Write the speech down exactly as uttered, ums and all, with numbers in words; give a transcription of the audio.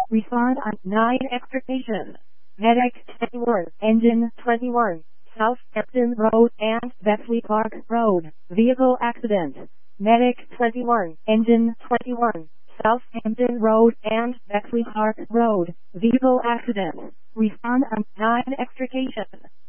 Respond on nine extrication. Medic twenty-one, Engine twenty-one, Southampton Road and Bexley Park Road. Vehicle accident. Medic twenty-one, Engine twenty-one, Southampton Road and Bexley Park Road. Vehicle accident. Respond on nine extrication.